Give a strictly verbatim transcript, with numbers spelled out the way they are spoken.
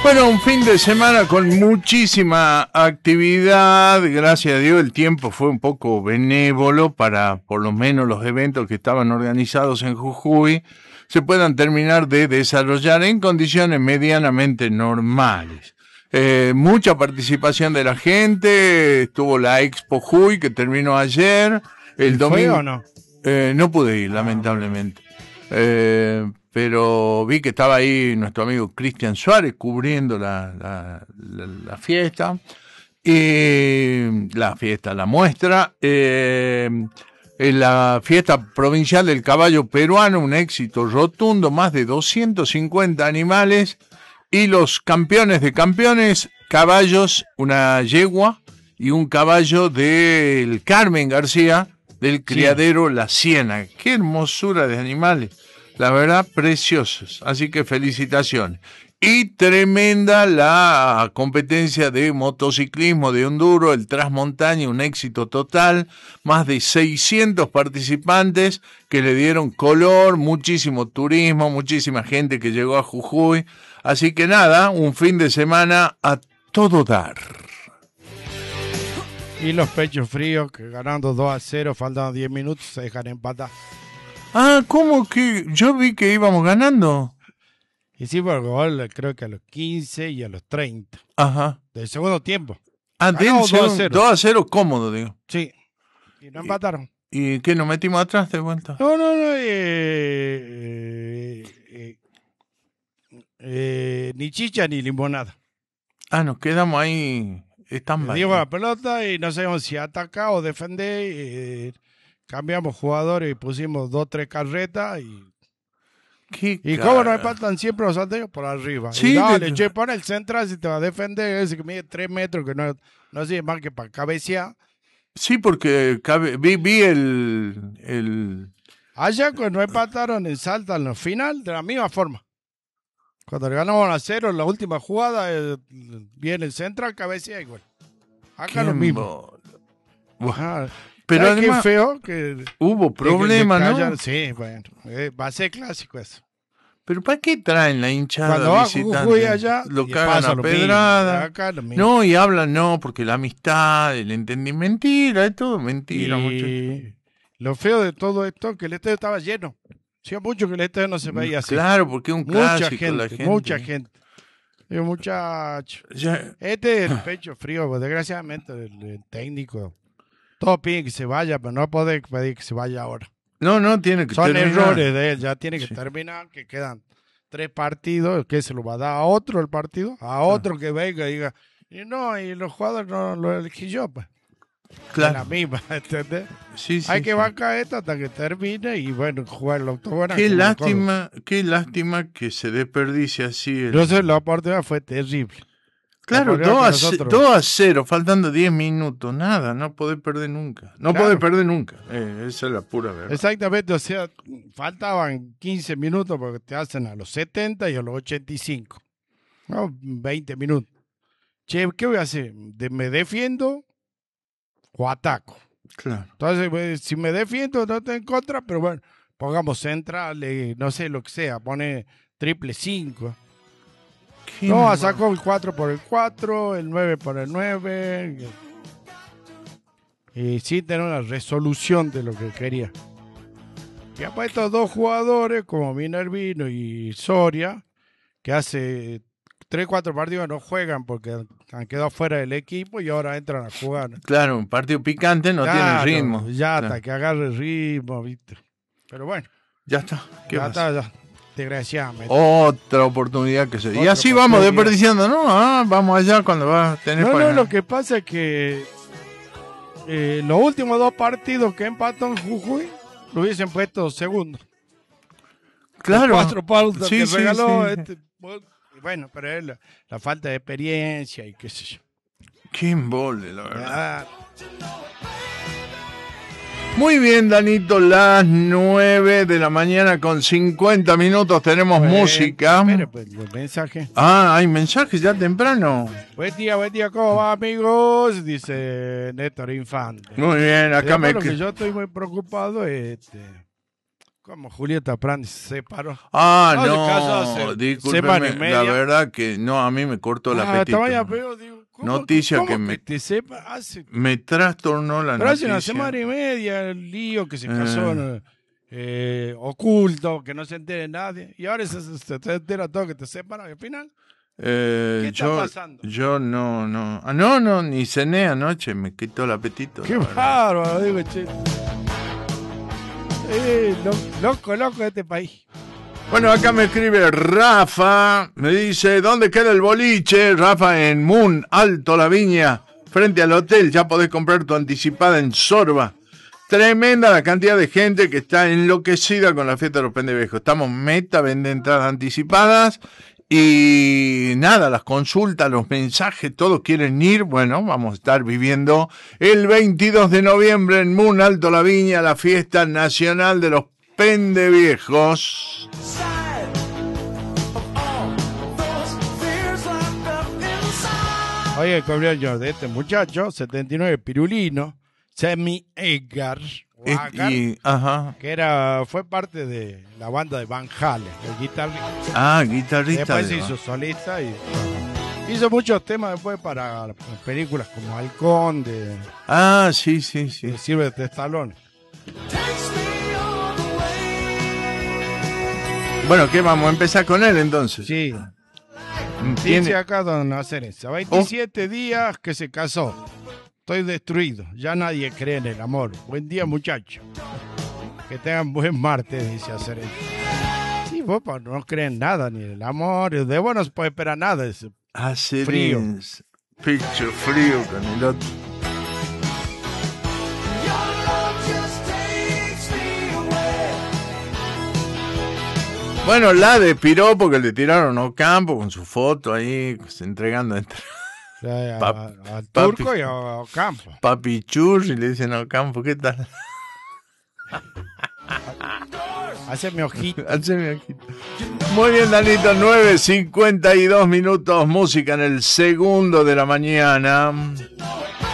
Bueno, un fin de semana con muchísima actividad. Gracias a Dios el tiempo fue un poco benévolo para por lo menos los eventos que estaban organizados en Jujuy se puedan terminar de desarrollar en condiciones medianamente normales. Eh, mucha participación de la gente, estuvo la Expo Jujuy que terminó ayer. El domingo. ¿Fue o no? Eh, no pude ir, lamentablemente. Eh, pero vi que estaba ahí nuestro amigo Cristian Suárez cubriendo la, la, la, la fiesta, y la fiesta, la muestra, eh, en la fiesta provincial del caballo peruano, un éxito rotundo, más de doscientos cincuenta animales, y los campeones de campeones, caballos, una yegua y un caballo del Carmen García, del criadero La Siena. Qué hermosura de animales. La verdad, preciosos. Así que felicitaciones. Y tremenda la competencia de motociclismo de enduro, el Transmontaña, un éxito total. Más de seiscientos participantes que le dieron color, muchísimo turismo, muchísima gente que llegó a Jujuy. Así que nada, un fin de semana a todo dar. Y los pechos fríos, que ganando dos a cero, faltan diez minutos, se dejan empatar. Ah, ¿cómo que? Yo vi que íbamos ganando. Y sí, por gol, creo que a los quince y a los treinta. Ajá. Del segundo tiempo. Ah, Ganamos del dos a cero. dos a cero cómodo, digo. Sí. Y no empataron. ¿Y qué, nos metimos atrás de vuelta? No, no, no. Eh, eh, eh, eh, ni chicha ni limonada. Ah, nos quedamos ahí. Están Dimos la pelota y no sabíamos si atacar o defender. Eh, cambiamos jugadores y pusimos dos, tres carretas y... ¿Qué ¿Y cara? cómo nos empatan siempre los salteños? Por arriba. Sí, Y dale, de... che, pon el central si te va a defender, ese que mide tres metros, que no, no sirve más que para cabecear. Sí, porque cabe... vi, vi el, el... Allá cuando empataron en Salta en la final, de la misma forma. Cuando le ganamos a cero en la última jugada, eh, viene el central, cabecea igual. Acá lo mismo. Ajá. Pero además, qué feo que hubo problemas, ¿no? Sí, bueno, eh, va a ser clásico eso. Pero ¿para qué traen la hinchada Cuando visitante? Allá, lo cagan a pedrada. No, y hablan, no, porque la amistad, el entendimiento, mentira, es todo mentira. Y mucho. Lo feo de todo esto es que el estadio estaba lleno. Hacía mucho que el estadio no se veía así. Claro, porque es un mucha clásico, gente, la gente. Mucha gente. Y muchacho. Ya. Este es el pecho frío, pues, desgraciadamente el, el técnico. Todos piden que se vaya, pero no puede pedir que se vaya ahora. No, no, tiene que Son terminar. errores de él, ya tiene que sí. terminar, que quedan tres partidos, que se lo va a dar a otro el partido, a otro ah. que venga y diga, y no, y los jugadores no lo elegí yo, pues. Claro. La misma, ¿entendés? Sí, sí, Hay que sí. bancar esto hasta que termine y bueno, jugar el octogonal. Qué lástima, qué lástima que se desperdicie así. El... Entonces la oportunidad fue terrible. Claro, dos a cero, faltando diez minutos, nada, no podés perder nunca. No claro. podés perder nunca, eh, esa es la pura verdad. Exactamente, o sea, faltaban quince minutos porque te hacen a los setenta y a los ochenta y cinco. No, veinte minutos. Che, ¿qué voy a hacer? De, ¿Me defiendo o ataco? Claro. Entonces, si me defiendo, no estoy en contra, pero bueno, pongamos central, eh, no sé, lo que sea, pone triple cinco. No, mal. Sacó el cuatro por el cuatro, el nueve por el nueve. Y sí tener una resolución de lo que quería. Y ha puesto dos jugadores como Minervino y Soria, que hace tres, cuatro partidos no juegan porque han quedado fuera del equipo y ahora entran a jugar. Claro, un partido picante no claro, tiene ritmo. Ya claro. hasta que agarre el ritmo, ¿viste? Pero bueno. Ya está. ¿Qué ya pasa? está, ya. Desgraciadamente. Otra oportunidad que se dio. Y así vamos desperdiciando, ¿no? Ah, vamos allá cuando va a tener. No, para... no, lo que pasa es que eh, los últimos dos partidos que empató en Jujuy lo hubiesen puesto segundo. Claro. Los cuatro pautas sí, que sí, regaló. sí. Este, bueno, pero es la, la falta de experiencia y qué sé yo. Qué embole, la verdad. Ah. Muy bien, Danito, las nueve de la mañana con cincuenta minutos tenemos pues, música. Espere, pues, los mensajes. Ah, hay mensajes ya temprano. Buen día, buen día, ¿cómo va, amigos? Dice Néstor Infante. Muy bien, acá me... Lo que yo estoy muy preocupado este, Como Julieta Prandi se separó. Ah, No, no, se casó hace semana discúlpeme, y la media. verdad que no, a mí me cortó el Ah, apetito. estaba ya peor, digo, ¿cómo, Noticia cómo que me- te sepa? Hace, Me trastornó la pero hace noticia. una semana y media el lío que se Eh. casó en, eh, oculto, que no se entere nadie. Y ahora se, se, se te entera todo que te separan al final. Eh, ¿Qué está yo, pasando? Yo no, no. Ah, no, no, ni cené anoche, me quitó el apetito. Qué la verdad. bárbaro, digo, che. Eh, lo- loco, loco de este país. Bueno, acá me escribe Rafa, me dice, ¿dónde queda el boliche? Rafa, en Moon, Alto La Viña, frente al hotel, ya podés comprar tu anticipada en Sorba. Tremenda la cantidad de gente que está enloquecida con la fiesta de los pendejos. Estamos meta, vende entradas anticipadas y nada, las consultas, los mensajes, todos quieren ir. Bueno, vamos a estar viviendo el veintidós de noviembre en Moon, Alto La Viña, la fiesta nacional de los pendeviejos. Oye, el cumpleaños de este muchacho, setenta y nueve, pirulino, Sammy Edgar, o Agar, Y, ajá. que era, fue parte de la banda de Van Halen, el guitarrista. Ah, guitarrista. Después se de- hizo solista y hizo muchos temas después para películas como Halcón, de, Ah, sí, sí, sí. de Sylvester Stallone. Bueno, ¿qué vamos a empezar con él entonces? Sí, Tiene- dice acá don Acerenza, veintisiete días que se casó. Estoy destruido, ya nadie cree en el amor. Buen día, muchacho. Que tengan buen martes, dice Acerenza. Sí, vos pa, no creen nada, ni en el amor, de vos no se puede esperar nada. Dice. Hace Frío. Pecho frío con el otro. Bueno, la despiró porque le tiraron a Ocampo con su foto ahí, pues, entregando entre O sea, a- Pap- a- al papi. turco y a, a Ocampo. Papi Churri, y le dicen a Ocampo, ¿qué tal? Haceme ojito. Haceme aquí. Muy bien, Danito, nueve cincuenta y dos minutos, música en el segundo de la mañana.